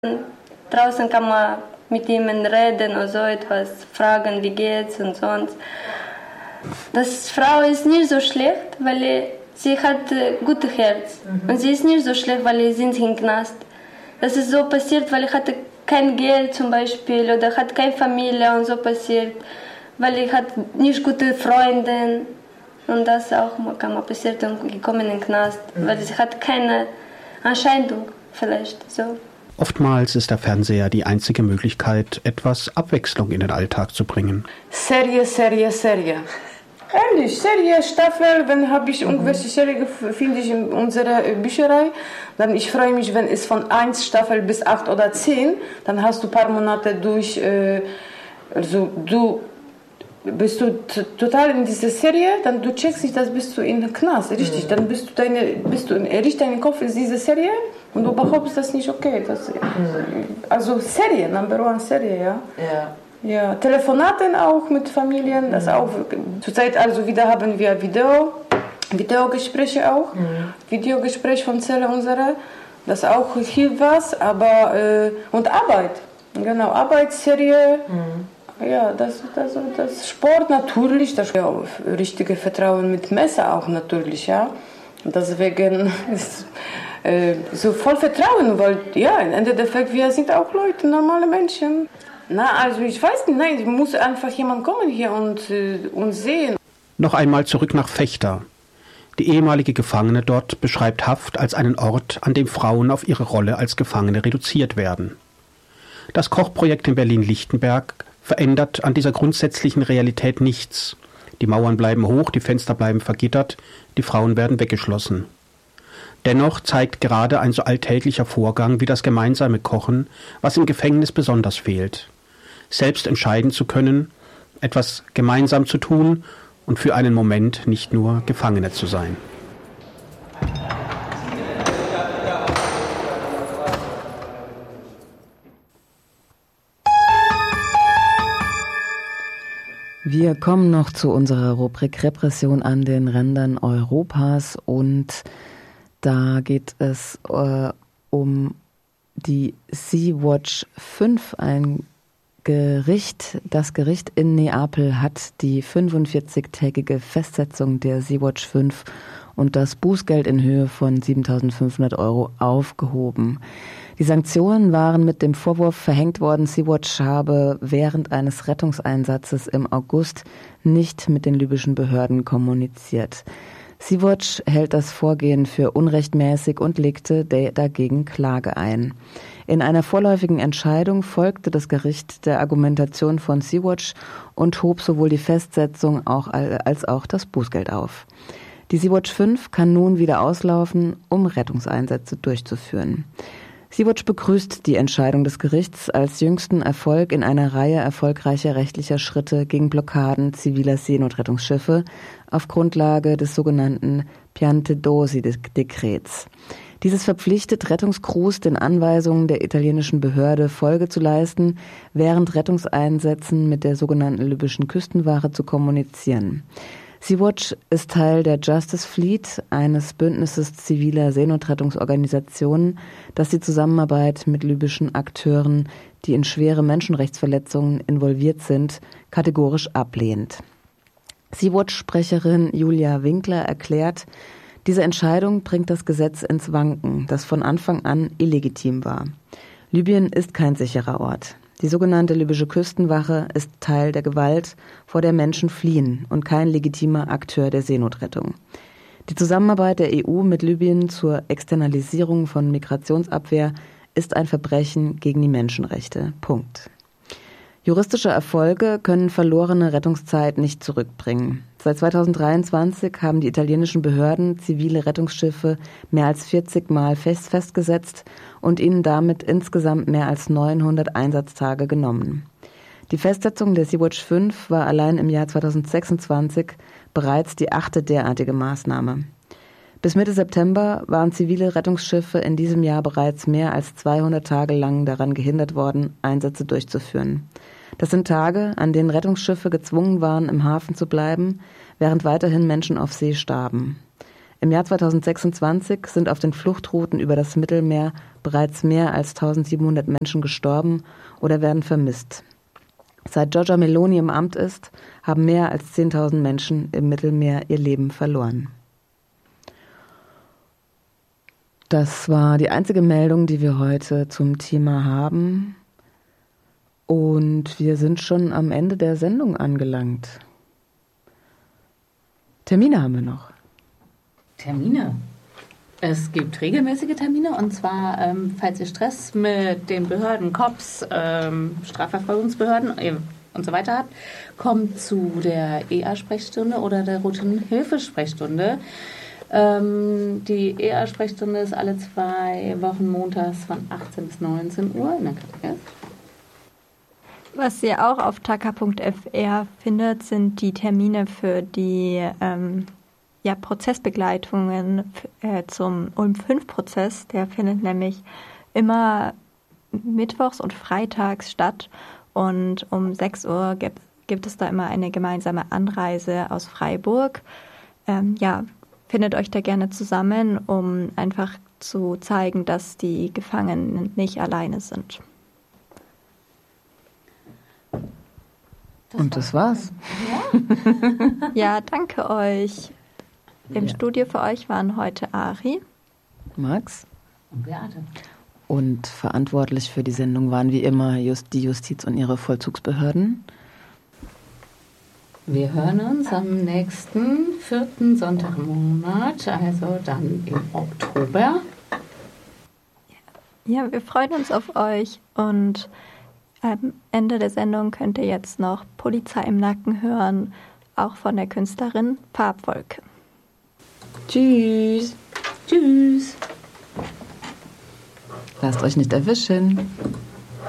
Draußen kann man mit ihnen reden oder so etwas, fragen, wie geht's und sonst. Das Frau ist nicht so schlecht, weil sie hat ein gutes Herz. Und sie ist nicht so schlecht, weil sie sind im Knast. Das ist so passiert, weil ich hatte kein Geld zum Beispiel oder hatte keine Familie und so passiert, weil ich hatte nicht gute Freunde. Und das auch kann man passiert und gekommen in den Knast, weil sie hat keine Anscheinung vielleicht so. Oftmals ist der Fernseher die einzige Möglichkeit, etwas Abwechslung in den Alltag zu bringen. Serie. Ehrlich, Serie, Staffel, wenn habe ich irgendwelche Serie finde ich in unserer Bücherei, dann ich freue mich, wenn es von 1 Staffel bis 8 oder 10, dann hast du ein paar Monate durch, also du bist du total in dieser Serie, dann du checkst dich, das bist du in den Knast, richtig, dann bist du richtig, dein Kopf ist diese Serie und du behauptest das nicht okay, also Serie, Number One Serie, ja. Ja, Telefonaten auch mit Familien, das auch. Zurzeit also wieder haben wir Videogespräche auch. Videogespräch von Zelle unsere, das auch hilft was, aber und Arbeit. Genau, Arbeitsserie. Ja, das Sport natürlich, das richtige Vertrauen mit Messer auch natürlich, ja. Deswegen ist so voll Vertrauen, weil ja, im Endeffekt wir sind auch Leute, normale Menschen. Na, also ich weiß nicht, nein, muss einfach jemand kommen hier und sehen. Noch einmal zurück nach Vechta. Die ehemalige Gefangene dort beschreibt Haft als einen Ort, an dem Frauen auf ihre Rolle als Gefangene reduziert werden. Das Kochprojekt in Berlin-Lichtenberg verändert an dieser grundsätzlichen Realität nichts. Die Mauern bleiben hoch, die Fenster bleiben vergittert, die Frauen werden weggeschlossen. Dennoch zeigt gerade ein so alltäglicher Vorgang wie das gemeinsame Kochen, was im Gefängnis besonders fehlt. Selbst entscheiden zu können, etwas gemeinsam zu tun und für einen Moment nicht nur Gefangene zu sein. Wir kommen noch zu unserer Rubrik Repression an den Rändern Europas und da geht es um die Sea-Watch 5, Das Gericht in Neapel hat die 45-tägige Festsetzung der Sea-Watch 5 und das Bußgeld in Höhe von 7.500 € aufgehoben. Die Sanktionen waren mit dem Vorwurf verhängt worden, Sea-Watch habe während eines Rettungseinsatzes im August nicht mit den libyschen Behörden kommuniziert. Sea-Watch hält das Vorgehen für unrechtmäßig und legte dagegen Klage ein. In einer vorläufigen Entscheidung folgte das Gericht der Argumentation von Sea-Watch und hob sowohl die Festsetzung als auch das Bußgeld auf. Die Sea-Watch 5 kann nun wieder auslaufen, um Rettungseinsätze durchzuführen. Sea-Watch begrüßt die Entscheidung des Gerichts als jüngsten Erfolg in einer Reihe erfolgreicher rechtlicher Schritte gegen Blockaden ziviler Seenotrettungsschiffe auf Grundlage des sogenannten Piantedosi-Dekrets. Dieses verpflichtet Rettungscrews, den Anweisungen der italienischen Behörde Folge zu leisten, während Rettungseinsätzen mit der sogenannten libyschen Küstenwache zu kommunizieren. Sea-Watch ist Teil der Justice Fleet, eines Bündnisses ziviler Seenotrettungsorganisationen, das die Zusammenarbeit mit libyschen Akteuren, die in schwere Menschenrechtsverletzungen involviert sind, kategorisch ablehnt. Sea-Watch-Sprecherin Julia Winkler erklärt, diese Entscheidung bringt das Gesetz ins Wanken, das von Anfang an illegitim war. Libyen ist kein sicherer Ort. Die sogenannte libysche Küstenwache ist Teil der Gewalt, vor der Menschen fliehen und kein legitimer Akteur der Seenotrettung. Die Zusammenarbeit der EU mit Libyen zur Externalisierung von Migrationsabwehr ist ein Verbrechen gegen die Menschenrechte. Punkt. Juristische Erfolge können verlorene Rettungszeit nicht zurückbringen. Seit 2023 haben die italienischen Behörden zivile Rettungsschiffe mehr als 40 Mal festgesetzt und ihnen damit insgesamt mehr als 900 Einsatztage genommen. Die Festsetzung der Sea-Watch 5 war allein im Jahr 2026 bereits die 8. derartige Maßnahme. Bis Mitte September waren zivile Rettungsschiffe in diesem Jahr bereits mehr als 200 Tage lang daran gehindert worden, Einsätze durchzuführen. Das sind Tage, an denen Rettungsschiffe gezwungen waren, im Hafen zu bleiben, während weiterhin Menschen auf See starben. Im Jahr 2026 sind auf den Fluchtrouten über das Mittelmeer bereits mehr als 1700 Menschen gestorben oder werden vermisst. Seit Giorgia Meloni im Amt ist, haben mehr als 10.000 Menschen im Mittelmeer ihr Leben verloren. Das war die einzige Meldung, die wir heute zum Thema haben. Und wir sind schon am Ende der Sendung angelangt. Termine haben wir noch. Termine? Es gibt regelmäßige Termine, und zwar, falls ihr Stress mit den Behörden, Cops, Strafverfolgungsbehörden und so weiter habt, kommt zu der EA-Sprechstunde oder der Routen-Hilfe-Sprechstunde. Die EA-Sprechstunde ist alle 2 Wochen montags von 18 bis 19 Uhr in der KPS. Was ihr auch auf taka.fr findet, sind die Termine für die Prozessbegleitungen zum Ulm-5-Prozess. Der findet nämlich immer mittwochs und freitags statt. Und um 6 Uhr gibt es da immer eine gemeinsame Anreise aus Freiburg. Findet euch da gerne zusammen, um einfach zu zeigen, dass die Gefangenen nicht alleine sind. Und das war's. Ja, danke euch. Im Studio für euch waren heute Ari, Max und Beate. Und verantwortlich für die Sendung waren wie immer die Justiz und ihre Vollzugsbehörden. Wir hören uns am nächsten 4. Sonntag im Monat, also dann im Oktober. Ja, wir freuen uns auf euch, und am Ende der Sendung könnt ihr jetzt noch Polizei im Nacken hören, auch von der Künstlerin Farbwolke. Tschüss. Tschüss. Lasst euch nicht erwischen.